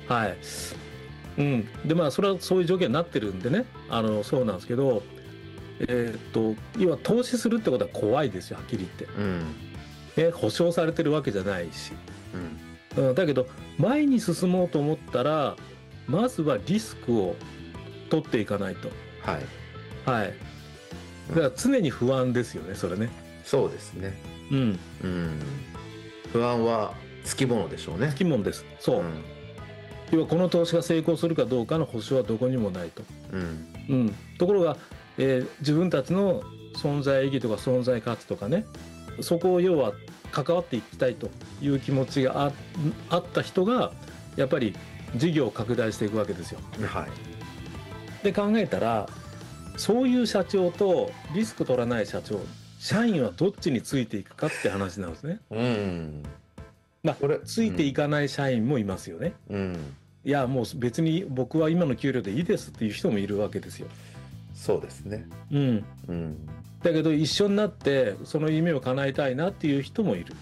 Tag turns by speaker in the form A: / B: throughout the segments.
A: はい。でそれはそういう条件になってるんでね、そうなんですけど、要は投資するってことは怖いですよ、はっきり言って。保証されてるわけじゃないし、だけど前に進もうと思ったらまずはリスクを取っていかないと。はい。だから常に不安ですよね、それね。
B: そうですね。不安はつきものでしょうね。
A: つきものです。そう。要はこの投資が成功するかどうかの保証はどこにもないと。ところが、自分たちの存在意義とか存在価値とかね、そこを要は関わっていきたいという気持ちがあった人がやっぱり事業を拡大していくわけですよ。で考えたら、そういう社長とリスク取らない社長、社員はどっちについていくかって話なんですね。ついていかない社員もいますよね。いやもう別に僕は今の給料でいいですっていう人もいるわけですよ。
B: そうですね。
A: だけど一緒になってその夢を叶えたいなっていう人もいる。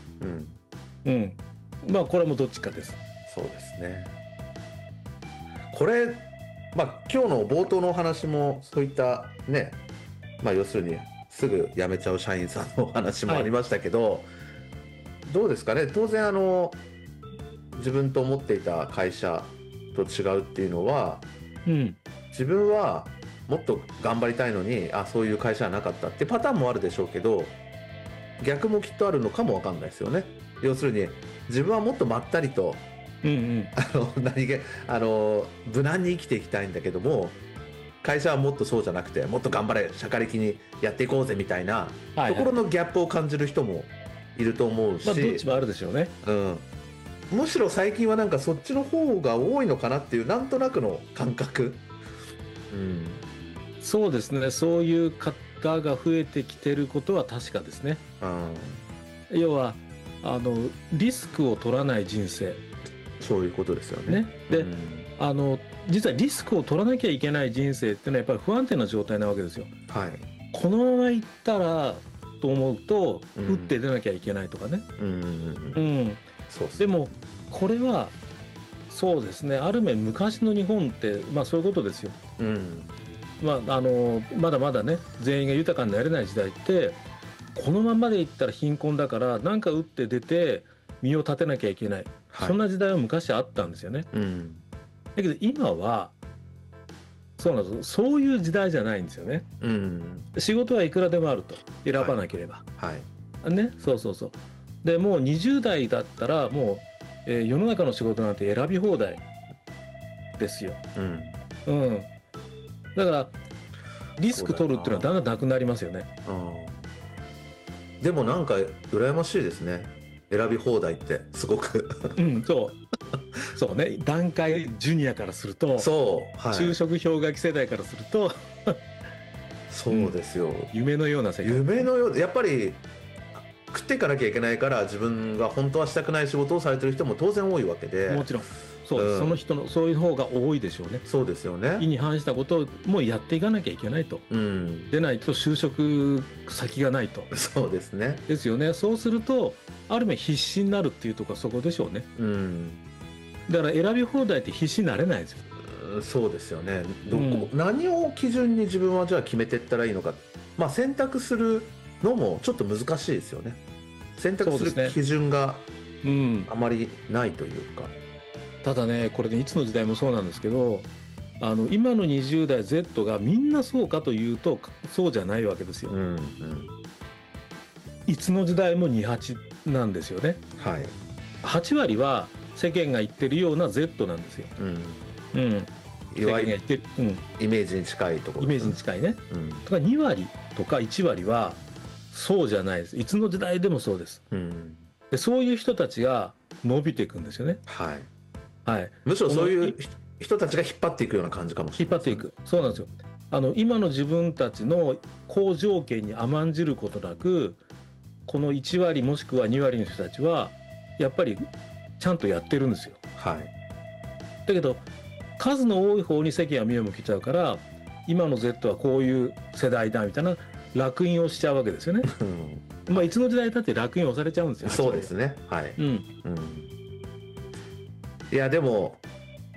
A: これはもうどっちかです。
B: そうですね。これ今日の冒頭のお話もそういったね、要するにすぐ辞めちゃう社員さんのお話もありましたけど、どうですかね。当然自分と思っていた会社と違うっていうのは、自分はもっと頑張りたいのにそういう会社はなかったってパターンもあるでしょうけど、逆もきっとあるのかもわかんないですよね。要するに自分はもっとまったりと無難に生きていきたいんだけども、会社はもっとそうじゃなくてもっと頑張れ、社会的にやっていこうぜみたいなところのギャップを感じる人もいると思うし、
A: どっちもあるでしょうね。
B: むしろ最近はなんかそっちの方が多いのかなっていうなんとなくの感覚。
A: そうですね。そういう方が増えてきてることは確かですね。要はリスクを取らない人生。
B: そういうことですよね。
A: で、実はリスクを取らなきゃいけない人生っていうのはやっぱり不安定な状態なわけですよ。このままいったらと思うと打って出なきゃいけないとかね。でもこれはそうですね、ある面昔の日本ってそういうことですよ。まだまだね全員が豊かになれない時代って、このままでいったら貧困だから何か打って出て身を立てなきゃいけない、そんな時代は昔あったんですよね。だけど今はそうなんです。そういう時代じゃないんですよね。仕事はいくらでもあると、選ばなければ。ね、そうでもう20代だったらもう、世の中の仕事なんて選び放題ですよ。だからリスク取るっていうのはだんだんなくなりますよね。
B: でもなんか羨ましいですね、選び放題ってすごく
A: そうね、段階ジュニアからすると、就職氷河期世代からすると
B: そうですよ、
A: 夢のような世界。
B: 夢のようで、やっぱり食っていかなきゃいけないから自分が本当はしたくない仕事をされてる人も当然多いわけで、
A: もちろんそう、その人のそういう方が多いでしょうね。
B: そうですよね。
A: 意に反したことをもうやっていかなきゃいけないと、でないと就職先がないと。
B: そうですね。
A: ですよね。そうするとある面必死になるっていうところはそこでしょうね。だから選び放題って必死になれないですよ。
B: そうですよね。何を基準に自分はじゃあ決めていったらいいのか、選択するのもちょっと難しいですよね。選択する基準があまりないというか。
A: ただね、これねいつの時代もそうなんですけど、今の20代 Z がみんなそうかというとそうじゃないわけですよ。いつの時代も28なんですよね。8割は世間が言ってるような Z なんですよ。
B: いわゆるイメージに近いところ、
A: イメージに近いね。とか2割とか1割はそうじゃないです。いつの時代でもそうです。でそういう人たちが伸びていくんですよね。
B: むしろそういう人たちが引っ張っていくような感じかもしれない。
A: 引っ張っていく。そうなんですよ。今の自分たちの好条件に甘んじることなく、この1割もしくは2割の人たちはやっぱりちゃんとやってるんですよ。だけど数の多い方に世間は目を向けちゃうから、今の Z はこういう世代だみたいな烙印をしちゃうわけですよね。いつの時代だって烙印を押されちゃうんですよ。
B: そうですね。いやでも